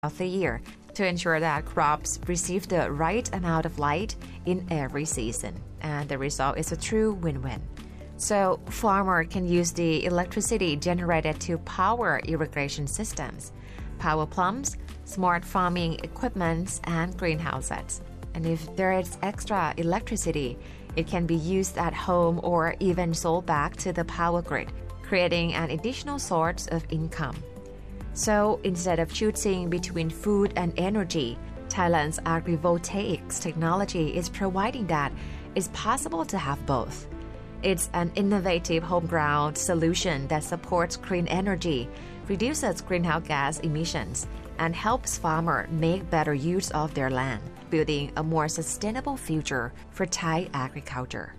the year to ensure that crops receive the right amount of light in every season. And the result is a true win-win. So farmer can use the electricity generated to power irrigation systems, power plants, smart farming equipments, and greenhouses. And if there is extra electricity, it can be used at home or even sold back to the power grid, creating an additional source of income. So instead of choosing between food and energy, Thailand's agrivoltaics technology is providing that it's possible to have both. It's an innovative home-ground solution that supports clean energy, reduces greenhouse gas emissions, and helps farmers make better use of their land, building a more sustainable future for Thai agriculture.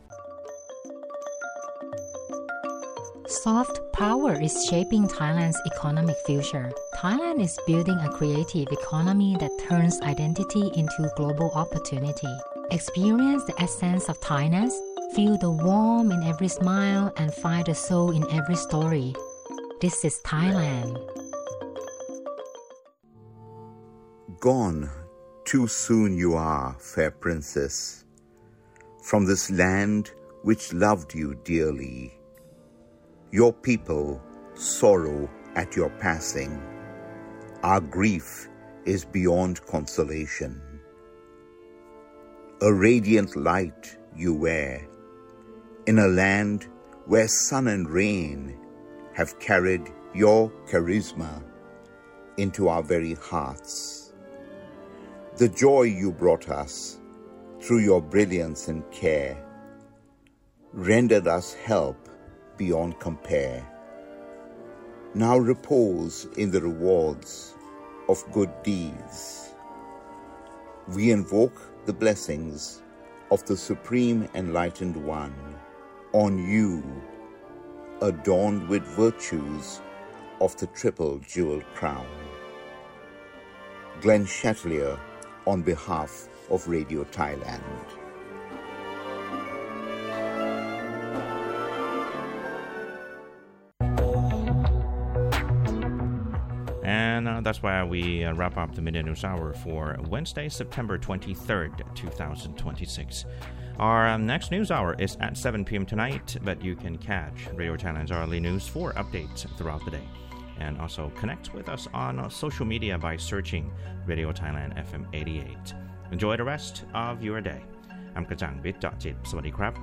Soft power is shaping Thailand's economic future. Thailand is building a creative economy that turns identity into global opportunity. Experience the essence of Thainess, feel the warmth in every smile, and find the soul in every story. This is Thailand. Gone, too soon you are, fair princess, from this land which loved you dearly. Your people sorrow at your passing. Our grief is beyond consolation. A radiant light you wear, in a land where sun and rain have carried your charisma into our very hearts. The joy you brought us through your brilliance and care rendered us help beyond compare. Now repose in the rewards of good deeds. We invoke the blessings of the Supreme Enlightened One on you, adorned with virtues of the triple jeweled crown. Glenn Chatelier on behalf of Radio Thailand. And that's why we wrap up the Midday News Hour for Wednesday, September 23rd, 2026. Our next news hour is at 7 p.m. tonight, but you can catch Radio Thailand's early news for updates throughout the day. And also connect with us on social media by searching Radio Thailand FM 88. Enjoy the rest of your day. I'm Kajang Bit.jit. สวัสดีครับ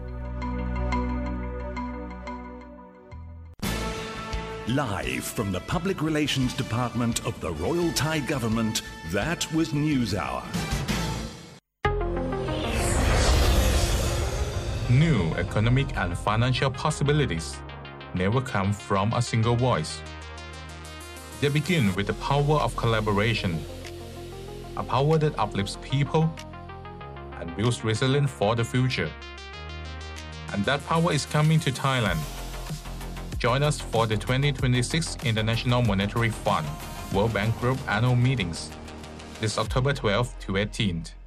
Live from the Public Relations Department of the Royal Thai Government, that was News Hour. New economic and financial possibilities never come from a single voice. They begin with the power of collaboration, a power that uplifts people and builds resilience for the future. And that power is coming to Thailand. Join us for the 2026 International Monetary Fund World Bank Group annual meetings this October 12th to 18th.